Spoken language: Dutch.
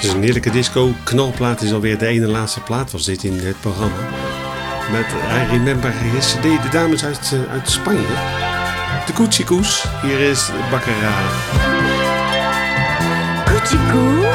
is een heerlijke disco. Knalplaat is alweer de ene laatste plaat, was dit in het programma. Met I Remember Yesterday, de dames uit Spanje. De Koetsiekoes, hier is Baccara. Koetsiekoes.